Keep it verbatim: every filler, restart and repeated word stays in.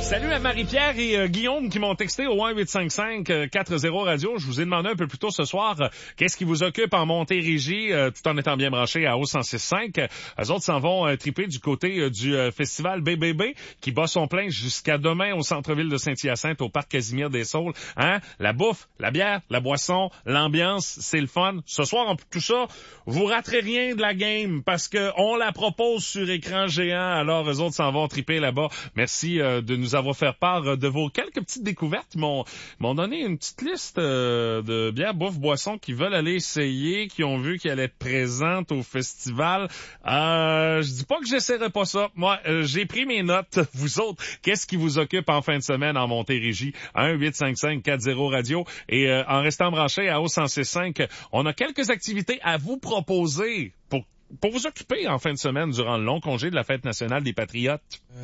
Salut à Marie-Pierre et euh, Guillaume qui m'ont texté au un huit cinq cinq quatre zéro radio. Je vous ai demandé un peu plus tôt ce soir euh, qu'est-ce qui vous occupe en Montérégie euh, tout en étant bien branché à O cent six cinq. Eux autres s'en vont euh, triper du côté euh, du euh, festival B B B qui bat son plein jusqu'à demain au centre-ville de Saint-Hyacinthe au parc Casimir des Saules. Hein? La bouffe, la bière, la boisson, l'ambiance, c'est le fun. Ce soir, en tout ça, vous raterez rien de la game parce que on la propose sur écran géant. Alors, eux autres s'en vont triper là-bas. Merci euh, de nous avoir fait part de vos quelques petites découvertes. Ils m'ont, m'ont donné une petite liste euh, de bières, bouffe, boissons qui veulent aller essayer, qui ont vu qu'elle allait être présente au festival. Euh, je dis pas que j'essaierai pas ça. Moi, euh, j'ai pris mes notes. Vous autres, qu'est-ce qui vous occupe en fin de semaine en Montérégie? un huit cinq cinq quatre zéro radio. Et euh, en restant branché à O cent six cinq, on a quelques activités à vous proposer pour pour vous occuper en fin de semaine durant le long congé de la Fête nationale des Patriotes.